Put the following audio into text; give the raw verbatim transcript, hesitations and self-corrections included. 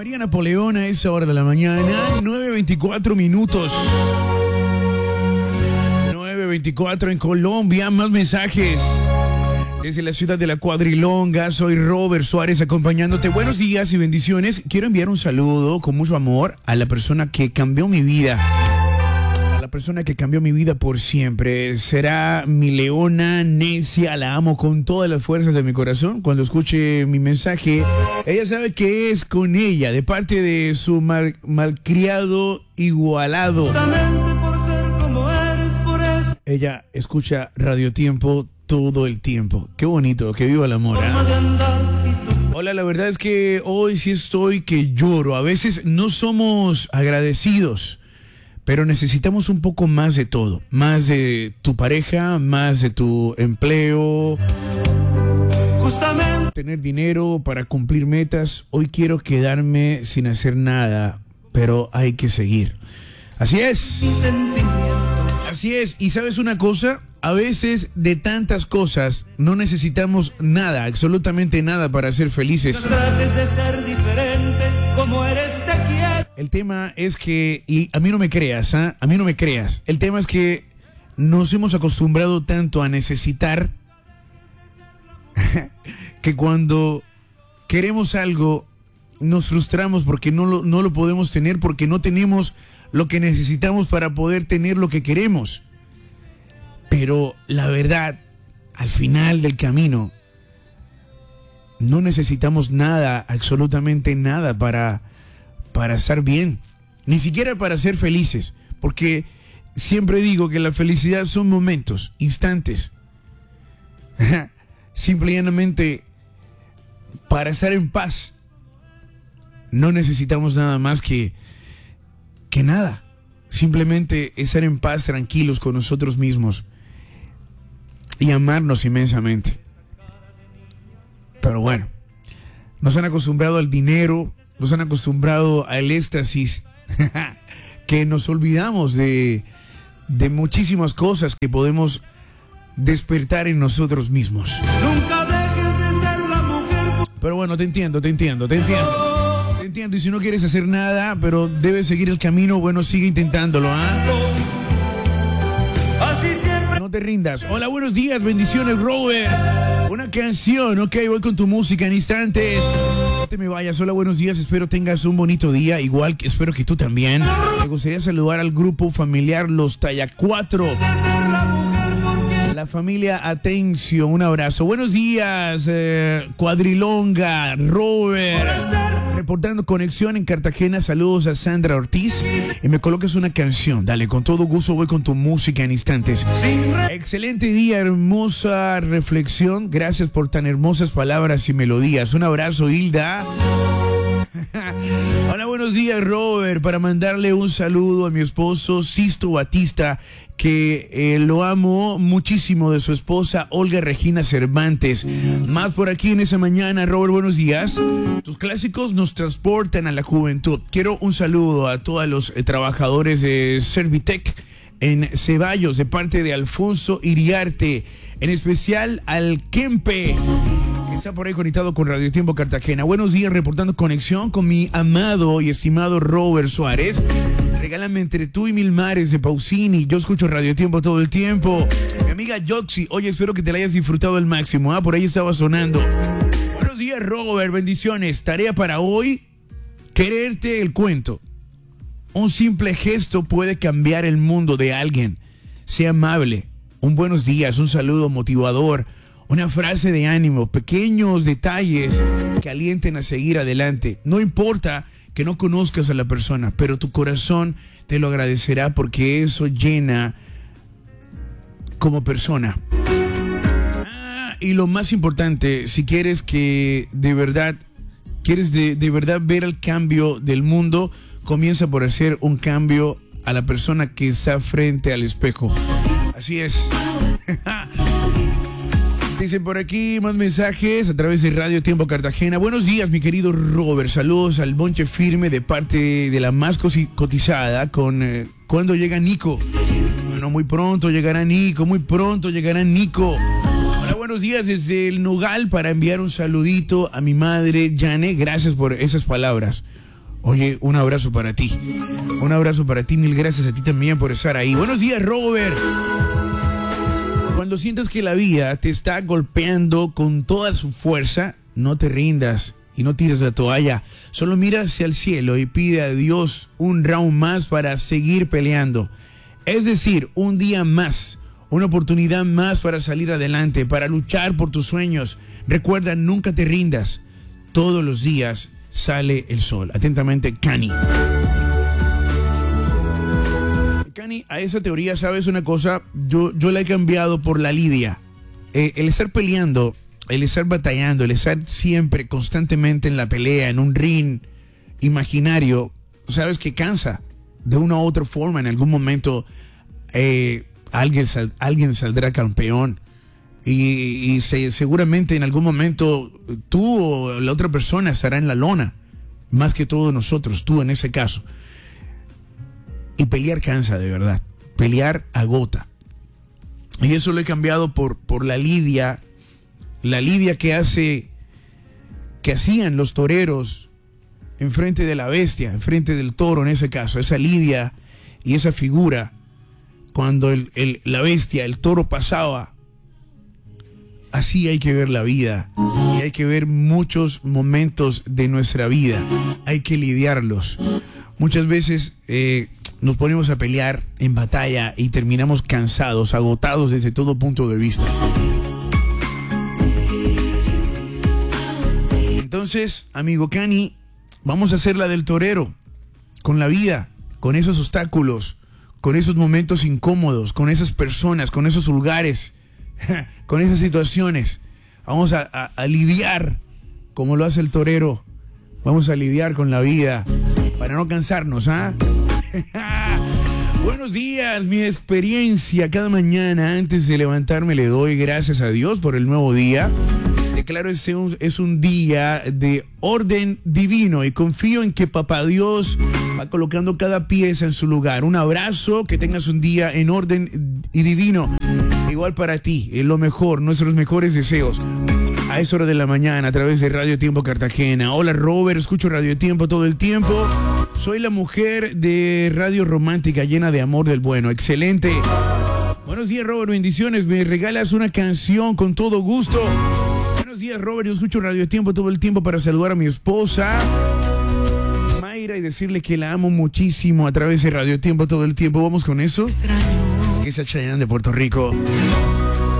María Napoleón a esa hora de la mañana, nueve veinticuatro minutos. nueve veinticuatro en Colombia, más mensajes. Desde la ciudad de la Cuadrilonga, soy Robert Suárez acompañándote. Buenos días y bendiciones. Quiero enviar un saludo con mucho amor a la persona que cambió mi vida. A la persona que cambió mi vida por siempre. Será mi leona Necia, la amo con todas las fuerzas de mi corazón. Cuando escuche mi mensaje, ella sabe que es con ella, de parte de su mal, malcriado igualado. Por ser como eres, por eso. Ella escucha Radio Tiempo todo el tiempo. Qué bonito, que viva el amor, ¿eh? Hola, la verdad es que hoy sí estoy que lloro. A veces no somos agradecidos, pero necesitamos un poco más de todo. Más de tu pareja, más de tu empleo, justamente tener dinero para cumplir metas. Hoy quiero quedarme sin hacer nada, pero hay que seguir. Así es. Así es. Y ¿sabes una cosa? A veces de tantas cosas no necesitamos nada, absolutamente nada para ser felices. No trates de ser diferente, como eres te quiero. El tema es que, y a mí no me creas, ¿eh? a mí no me creas, el tema es que nos hemos acostumbrado tanto a necesitar que cuando queremos algo nos frustramos porque no lo, no lo podemos tener, porque no tenemos lo que necesitamos para poder tener lo que queremos. Pero la verdad, al final del camino, no necesitamos nada, absolutamente nada para, para estar bien, ni siquiera para ser felices, porque siempre digo que la felicidad son momentos, instantes. Simple y llanamente, para estar en paz, no necesitamos nada más que, que nada. Simplemente estar en paz, tranquilos con nosotros mismos y amarnos inmensamente. Pero bueno, nos han acostumbrado al dinero, nos han acostumbrado al éxtasis, que nos olvidamos de, de muchísimas cosas que podemos despertar en nosotros mismos. Nunca dejes de ser la mujer. Pero bueno, te entiendo, te entiendo, te entiendo. Te entiendo, y si no quieres hacer nada, pero debes seguir el camino, bueno, sigue intentándolo, ¿ah? Así siempre. No te rindas. Hola, buenos días, bendiciones, Robert. Una canción, ok, voy con tu música en instantes. No te me vayas. Hola, buenos días, espero tengas un bonito día, igual que espero que tú también. Me gustaría saludar al grupo familiar Los Talla cuatro. La familia Atencio, un abrazo. Buenos días, eh, Cuadrilonga, Robert. Reportando conexión en Cartagena, saludos a Sandra Ortiz. Y me colocas una canción. Dale, con todo gusto voy con tu música en instantes. Excelente día, hermosa reflexión. Gracias por tan hermosas palabras y melodías. Un abrazo, Hilda. Hola, buenos días, Robert. Para mandarle un saludo a mi esposo Sisto Batista, que eh, lo amo muchísimo, de su esposa Olga Regina Cervantes. Más por aquí en esa mañana, Robert, buenos días. Tus clásicos nos transportan a la juventud. Quiero un saludo a todos los eh, trabajadores de Servitec en Ceballos, de parte de Alfonso Iriarte, en especial al Kempe, que está por ahí conectado con Radio Tiempo Cartagena. Buenos días, reportando conexión con mi amado y estimado Robert Suárez. Regálame entre tú y mil mares de Pausini. Yo escucho Radio Tiempo todo el tiempo. Mi amiga Joxy, oye, espero que te la hayas disfrutado al máximo, ¿ah? Por ahí estaba sonando. Buenos días, Robert, bendiciones. Tarea para hoy, quererte el cuento. Un simple gesto puede cambiar el mundo de alguien. Sea amable. Un buenos días, un saludo motivador, una frase de ánimo, pequeños detalles que alienten a seguir adelante. No importa que no conozcas a la persona, pero tu corazón te lo agradecerá, porque eso llena como persona. Ah, y lo más importante, si quieres que de verdad, quieres de, de verdad ver el cambio del mundo, comienza por hacer un cambio a la persona que está frente al espejo. Así es. Dicen por aquí más mensajes a través de Radio Tiempo Cartagena. Buenos días, mi querido Robert. Saludos al bonche firme de parte de la más cotizada con eh, ¿cuándo llega Nico? Bueno, muy pronto llegará Nico, muy pronto llegará Nico. Hola, buenos días desde el Nogal para enviar un saludito a mi madre, Jane. Gracias por esas palabras. Oye, un abrazo para ti. Un abrazo para ti, mil gracias a ti también por estar ahí. Buenos días, Robert. Cuando sientas que la vida te está golpeando con toda su fuerza, no te rindas y no tires la toalla. Solo mira hacia el cielo y pide a Dios un round más para seguir peleando. Es decir, un día más, una oportunidad más para salir adelante, para luchar por tus sueños. Recuerda, nunca te rindas. Todos los días sale el sol. Atentamente, Cani. Cani, a esa teoría, ¿sabes una cosa? Yo, yo la he cambiado por la lidia. Eh, el estar peleando, el estar batallando, el estar siempre, constantemente en la pelea, en un ring imaginario, sabes que cansa. De una u otra forma, en algún momento, eh, alguien, sal, alguien saldrá campeón. Y, y se, seguramente en algún momento tú o la otra persona estará en la lona. Más que todos nosotros, tú en ese caso. Y pelear cansa, de verdad. Pelear agota. Y eso lo he cambiado por, por la lidia. La lidia que hace, que hacían los toreros enfrente de la bestia, enfrente del toro en ese caso. Esa lidia y esa figura. Cuando el, el, la bestia, el toro pasaba. Así hay que ver la vida. Y hay que ver muchos momentos de nuestra vida. Hay que lidiarlos. Muchas veces eh, nos ponemos a pelear en batalla y terminamos cansados, agotados desde todo punto de vista. Entonces, amigo Cani, vamos a hacer la del torero. Con la vida, con esos obstáculos, con esos momentos incómodos, con esas personas, con esos lugares, con esas situaciones. Vamos a, a, a lidiar como lo hace el torero. Vamos a lidiar con la vida para no cansarnos, ¿ah? Buenos días, mi experiencia cada mañana antes de levantarme le doy gracias a Dios por el nuevo día. Declaro ese un, es un día de orden divino y confío en que Papá Dios va colocando cada pieza en su lugar. Un abrazo, que tengas un día en orden y divino. Igual para ti, es lo mejor, nuestros mejores deseos. A esa hora de la mañana a través de Radio Tiempo Cartagena. Hola Robert, escucho Radio Tiempo todo el tiempo. Soy la mujer de Radio Romántica llena de amor del bueno. Excelente. Buenos días Robert, bendiciones. Me regalas una canción con todo gusto. Buenos días Robert, yo escucho Radio Tiempo todo el tiempo para saludar a mi esposa Mayra y decirle que la amo muchísimo a través de Radio Tiempo todo el tiempo. Vamos con eso. Esa Chayanne de Puerto Rico.